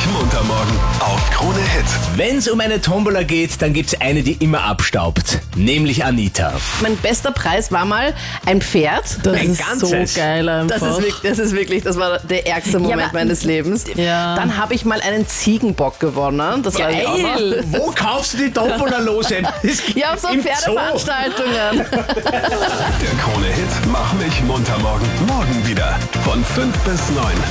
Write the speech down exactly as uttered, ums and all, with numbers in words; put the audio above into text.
munter morgen auf Krone Hit. Wenn es um eine Tombola geht, dann gibt's eine, die immer abstaubt. Nämlich Anita. Mein bester Preis war mal ein Pferd. Das Ein ist ganzes. so geil einfach. Das ist, wirklich, das ist wirklich, das war der ärgste Moment aber- meines Lebens. Ja. Dann habe ich mal einen Ziegenbock gewonnen. Das war ich auch noch. Geil. Wo kaufst du die Tombola-Lose? Ja, auf so Im Zoo. Pferdeveranstaltungen. Der Krone Hit Mach mich munter morgen. Morgen wieder von fünf bis neun.